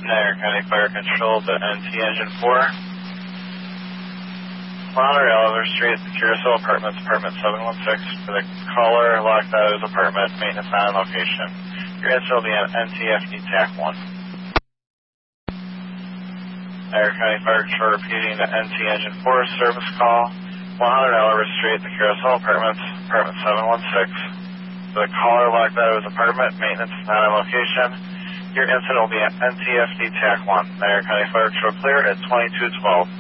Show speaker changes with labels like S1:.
S1: Niagara County Fire Control to NT Engine 4. Monitor Elevator Street, the Curacao Apartments, Apartment 716, for the caller locked out of his apartment, maintenance not on location. Your answer will be on NTFD TAC 1. Niagara County Fire Control repeating the NT Engine 4 service call. 100 Elevator Street, the Curacao Apartments, Apartment 716. For the caller locked out of his apartment, maintenance not on location. Your incident will be at NTFD TAC 1. Niagara County Fire Control clear at 2212.